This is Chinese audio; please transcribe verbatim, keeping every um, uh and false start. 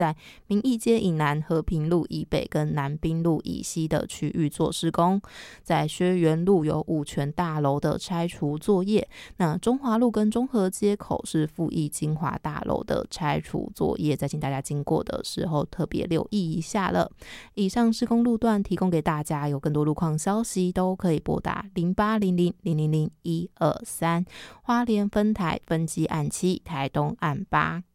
在民义街以南、和平路以北跟南滨路以西的区域做施工。在薛园路有五权大楼的拆除作业，那中华路跟中和街口是富益金华大楼的拆除作业，再请大家经过的时候特别留意一下了。以上施工路段提供给大家，有更多路况消息都可以拨打零八零零零零零一二三，花莲分台分机案七，台东案八。